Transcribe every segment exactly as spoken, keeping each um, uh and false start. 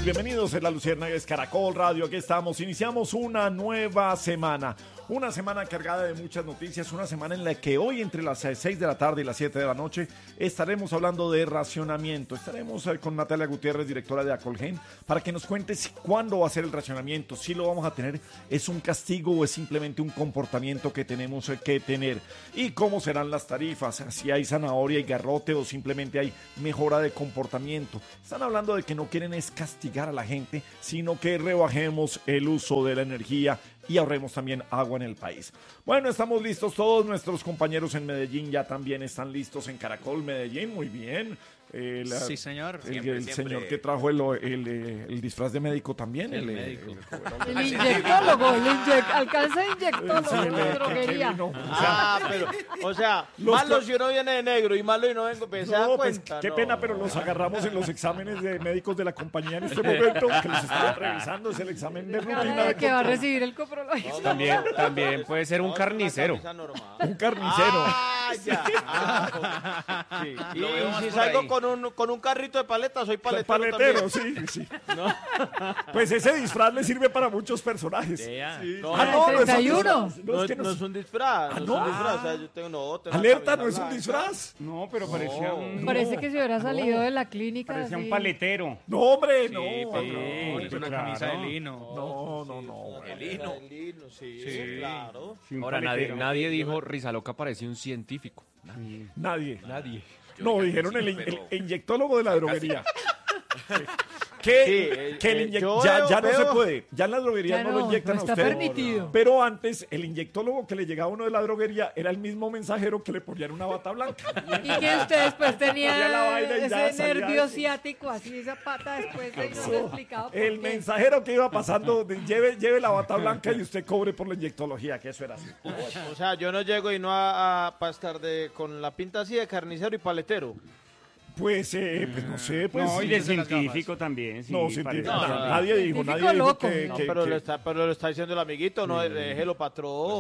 bienvenidos en La Luciérnaga, es Caracol Radio, aquí estamos, iniciamos una nueva semana, una semana cargada de muchas noticias, una semana en la que hoy entre las seis de la tarde y las siete de la noche estaremos hablando de racionamiento, estaremos con Natalia Gutiérrez, directora de Acolgen, para que nos cuente si, cuándo va a ser el racionamiento, si lo vamos a tener, es un castigo o es simplemente un comportamiento que tenemos que tener, y cómo serán las tarifas, si hay zanahoria y garrote o simplemente hay mejora de comportamiento. Están hablando de que no quieren es castigar a la gente, sino que rebajemos el uso de la energía y ahorremos también agua en el país. Bueno, estamos listos, todos nuestros compañeros en Medellín ya también están listos en Caracol Medellín, muy bien. El, sí, señor. El, Siempre, el siempre. señor que trajo el, el, el, el disfraz de médico también. El, el médico. El, el, el inyectólogo, el inyect, alcanza inyectólogo sí, de la droguería. Vino, o sea, ah, pero, o sea, malo si uno viene de negro y malo y no vengo, pues, no, se da pues, cuenta. Qué no. pena, pero los agarramos en los exámenes de médicos de la compañía en este momento, que los estaban revisando, es el examen de rutina. De que va a recibir el coprológico. También, también puede ser un no, carnicero. Un carnicero. Ah, ya. Ah, sí. Y, y si salgo con un, con un carrito de paleta, soy paletero. Soy paletero, también. sí, sí. ¿No? Pues ese disfraz le sirve para muchos personajes. Sí. No, ah, no, no es un disfraz. No, es, que no, no es un disfraz. Ah, no, no. es un disfraz. O sea, yo tengo, no, tengo Alerta, no es un disfraz. No, pero parecía No. un... Parece que se hubiera salido no. de la clínica. Parecía así. un paletero. No, hombre, Sí, no. pero no, es una claro. camisa de lino. No, no, no. El lino. El lino, sí, Sí. claro. Sí, un Ahora nadie, paletero. nadie dijo Rizaloca parecía un científico. Nadie. Nadie. Nadie. No, dijeron el, el, el inyectólogo de la droguería. Sí. Que, Sí, eh, que el eh, inyec- yo ya, veo- ya no veo- se puede, ya en la droguería Ya no, no, lo inyectan no a está usted. permitido. Pero antes el inyectólogo que le llegaba a uno de la droguería era el mismo mensajero que le ponían una bata blanca. Y que usted después Ya la tenía vaina y ya ese salía nervio eso. ciático, así esa pata después de no le explicaba por El qué. mensajero que iba pasando, de, lleve, lleve la bata blanca y usted cobre por la inyectología, que eso era así. O sea, yo no llego y no a, a para estar de, con la pinta así de carnicero y paletero. Pues, eh, pues no sé, pues. No, y de sí, las científico también. Sí, no, científico, parece. No, na- no, nadie dijo, científico nadie dijo loco. que, No, que- pero, que- lo está, pero lo está diciendo el amiguito, no, déjelo patrón.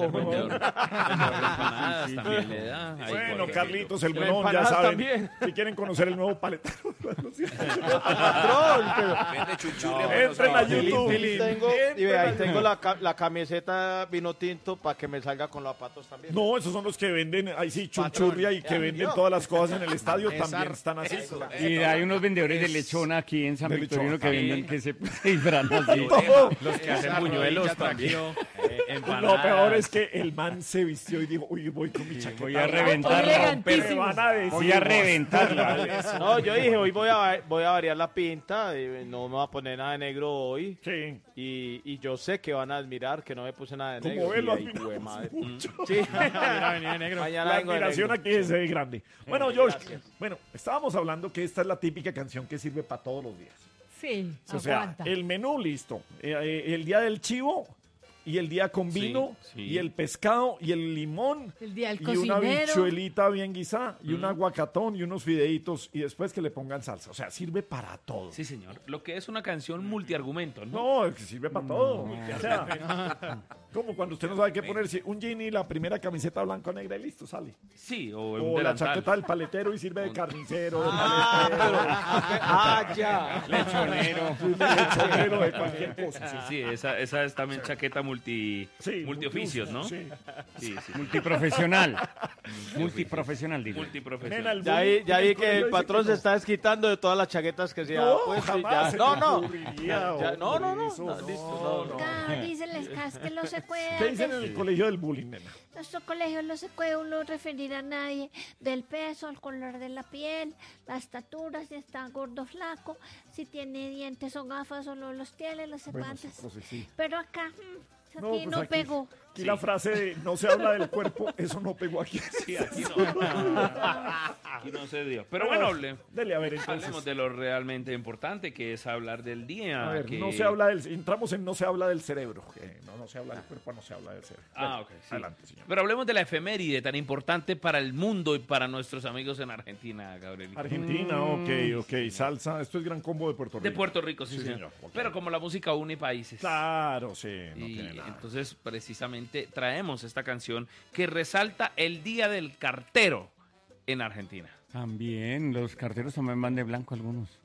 Empanadas también le da. Ahí, Bueno, por Carlitos, el Y buenón, ya empanadas saben. también. Si quieren conocer el nuevo paletero. Patrón, pero... Vende chuchurria. Entren a Ahí YouTube. tengo, y Entren ve, a ahí YouTube. tengo la, ca- la camiseta vino tinto para que me salga con los patos también. No, esos son los que venden, ahí sí, chunchurria y que venden todas las cosas en el estadio, también están así. Y hay unos vendedores de lechona aquí en San De Victorino lechona. que venden que se se disfrazan así. Todo. Los que hacen buñuelos también. Lo peor es que el man se vistió y dijo, uy, voy con mi chaqueta. Voy a blanca". reventarla. Me van a decir, Voy a reventarla. No, yo dije, hoy voy a, voy a variar la pinta, y no me voy a poner nada de negro hoy. Sí. Y, y yo sé que van a admirar que no me puse nada de Como negro. ven, lo Y ahí, admiramos güey, madre. mucho. Sí. La Mañana vengo de admiración negro. aquí es eh, grande. Bueno, George, bueno, estábamos hablando que esta es la típica canción que sirve para todos los días. Sí, O sea, aguanta. el menú listo. Eh, eh, el día del chivo y el día con Sí, vino sí. y el pescado y el limón El día del y una cocinero. bichuelita bien guisada y un aguacatón y unos fideitos y después que le pongan salsa. O sea, sirve para todo. Sí, señor. Lo que es una canción multiargumento, ¿no? No, es que sirve para todo. O sea, como cuando usted no sabe qué ponerse un jean y la primera camiseta blanca o negra y listo, sale. Sí, o un O la delantal. chaqueta del paletero y sirve de carnicero, de Ah, paletero, pero, ah, ya. Lechonero. de lechonero, de cualquier cosa. Sí, sí, esa, esa es también chaqueta multi, Sí, multioficios, ¿no? Sí. Sí, sí. Multiprofesional. Multiprofesional, digo. Nena, Multiprofesional. el Ya vi, bullying ya en vi el que colegio el dice patrón que se no. está desquitando de todas las chaquetas que se ha No, puesto y jamás ya. se No, me no. ocurriría, Ya, no, no, no, eso, no, listo, no, no. Acá dicen las casas que los ¿Qué secuelas. dicen en el colegio del bullying, nena? Nuestro colegio no se puede uno referir a nadie del peso, el color de la piel, la estatura, si está gordo o flaco, si tiene dientes o gafas o no los tiene, no sé Bueno, cuántas. sí, cosas, sí. Pero acá, mm, No, aquí pues no aquí- pegó. Aquí la frase de no se habla del cuerpo, eso no pegó aquí. Sí, aquí no. Aquí no se dio. Pero bueno, hable- Dele, a ver, entonces. hablemos de lo realmente importante, que es hablar del día. A ver, que- no se habla del, entramos en no se habla del cerebro. que no, no se habla del cuerpo, no se habla del cerebro. Ah, Bueno, ok. sí. Adelante, señor. Pero hablemos de la efeméride tan importante para el mundo y para nuestros amigos en Argentina, Gabriel. Argentina, ok, ok. Salsa, esto es Gran Combo de Puerto Rico. De Puerto Rico, sí, Sí, señor. señor, ok. Pero como la música une países. Claro, sí, no y tiene nada. entonces, precisamente, traemos esta canción que resalta el Día del Cartero en Argentina. También, los carteros también van de blanco algunos.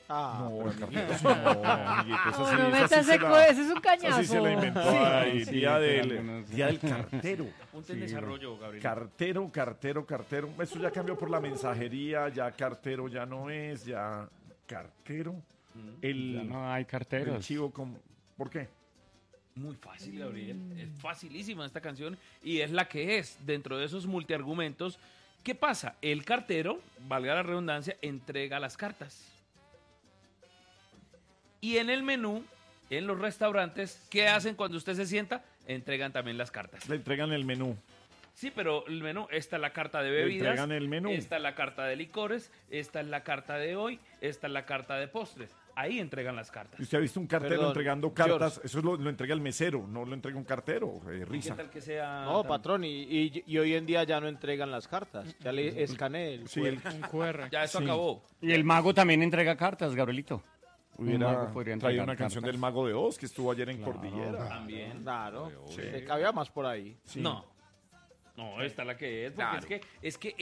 Ah, No, pero amiguito, sí, no, amiguito, esa No, sí, no esa metas sí se ese la- co- ese es un esa cañazo. sí se la inventó Sí. ahí, Sí, día, pero del, algunos- día del cartero. Ponte en desarrollo, Gabriel. Cartero, cartero, cartero. Eso ya cambió por la mensajería, ya cartero ya no es, ya cartero. El, Ya no hay el carteros. chivo con... ¿Por qué? Muy fácil, Gabriel. Es facilísima esta canción y es la que es dentro de esos multiargumentos. ¿Qué pasa? El cartero, valga la redundancia, entrega las cartas. Y en el menú, en los restaurantes, ¿qué hacen cuando usted se sienta? Entregan también las cartas. Le entregan el menú. Sí, pero el menú, esta es la carta de Le bebidas, entregan el menú. esta es la carta de licores, esta es la carta de hoy, esta es la carta de postres. Ahí entregan las cartas. ¿Y usted ha visto un cartero Perdón, entregando cartas? George. Eso es lo, lo entrega el mesero, no lo entrega un cartero. Eh, ¿Y risa. ¿Qué tal que sea? No, tan- patrón, y, y, y hoy en día ya no entregan las cartas. Ya le escaneé el Sí, cuerpo. el- Un Q R. Ya eso Sí. acabó. Y el mago también entrega cartas, Gabrielito. Un hubiera mago podría traído entregar una canción cartas. del Mago de Oz que estuvo ayer en Cordillera. También. Claro, se cabía más por ahí. Sí. No. No, esta es la que es, porque es que, es que